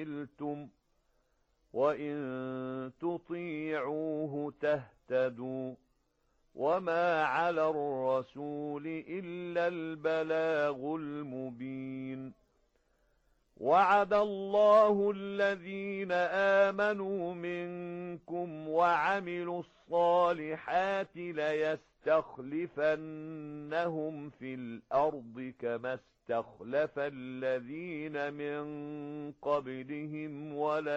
حملتم وإن تطيعوه تهتدوا وما على الرسول إلا البلاغ المبين وعد الله الذين آمنوا منكم وعملوا الصالحات ليستخلفنهم في الأرض كما استخلف الذين من قبلهم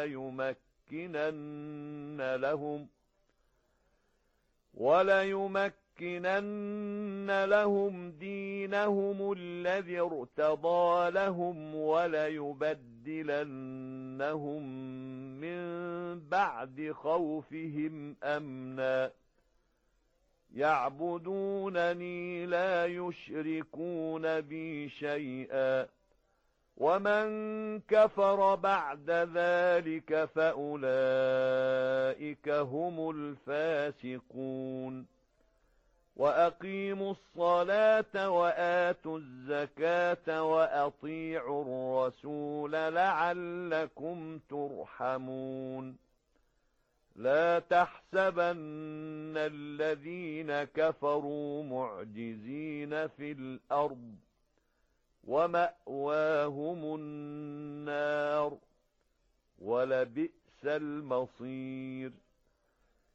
وليمكنن لهم دينهم الذي ارتضى لهم وليبدلنهم من بعد خوفهم أمنا يعبدونني لا يشركون بي شيئا ومن كفر بعد ذلك فأولئك هم الفاسقون وأقيموا الصلاة وآتوا الزكاة وأطيعوا الرسول لعلكم ترحمون لا تحسبن الذين كفروا معجزين في الأرض ومأواهم النار ولبئس المصير